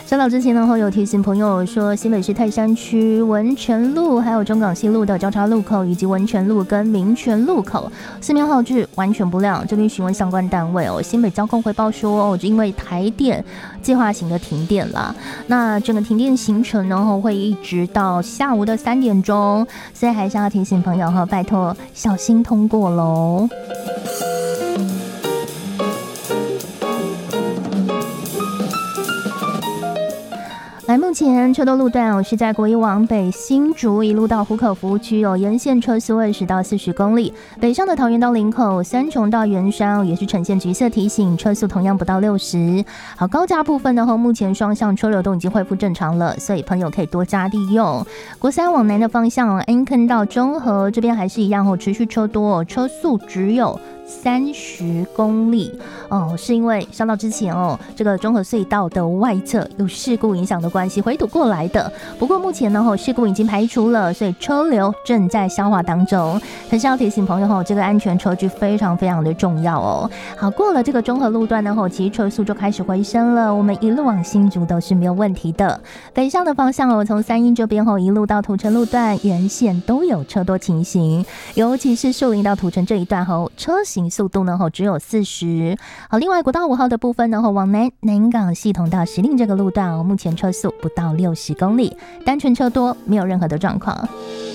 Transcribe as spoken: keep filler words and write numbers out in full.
稍早之前呢，有提醒朋友说，新北市泰山区文泉路还有中港西路的交叉路口，以及文泉路跟民权路口四面号志完全不亮。这边询问相关单位哦，新北交控汇报说，哦，因为台电计划型的停电啦，那整个停电行程呢会一直到下午的三点钟，所以还是要提醒朋友哈，拜托小心通过喽。来，目前车多路段哦，是在国一往北新竹一路到湖口服务区哦，沿线车速二十到四十公里。北上的桃园到林口、三重到圆山、哦、也是呈现橘色提醒，车速同样不到六十。好，高架部分呢，目前双向车流都已经恢复正常了，所以朋友可以多加利用。国三往南的方向哦，安坑到中和这边还是一样哦，持续车多哦，车速只有三十公里哦，是因为上到之前哦，这个中和隧道的外侧有事故影响的关系，回堵过来的。不过目前呢，事故已经排除了，所以车流正在消化当中。可是要提醒朋友，这个安全车距非常非常的重要哦。好，过了这个中和路段呢，其实车速就开始回升了，我们一路往新竹都是没有问题的。北上的方向哦，从三鶯这边后一路到土城路段，沿线都有车多情形，尤其是树林到土城这一段后，车行速度呢只有四十。好，另外国道五号的部分呢，往南南港系统到石碇这个路段哦，目前车速不到六十公里，单纯车多，没有任何的状况。